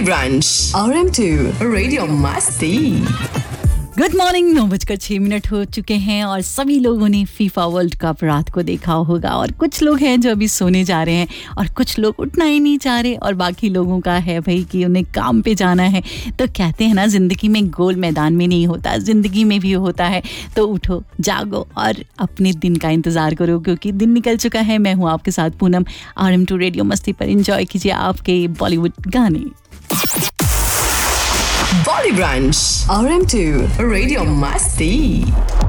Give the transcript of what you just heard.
Body Brunch, RM2 Radio Masti. Good morning 9:06 हो चुके हैं और सभी लोगों ने फीफा वर्ल्ड कप रात को देखा होगा और कुछ लोग हैं जो अभी सोने जा रहे हैं और कुछ लोग उठना ही नहीं चाह रहे और बाकी लोगों का है भाई कि उन्हें काम पे जाना है। तो कहते हैं ना, ज़िंदगी में गोल मैदान में नहीं होता, ज़िंदगी में भी होता है। तो उठो, जागो और अपने दिन का इंतज़ार करो क्योंकि दिन निकल चुका है। मैं हूँ आपके साथ पूनम, RM2 रेडियो मस्ती पर एंजॉय कीजिए आपके बॉलीवुड गाने। Body Brunch, RM2 Radio Masti.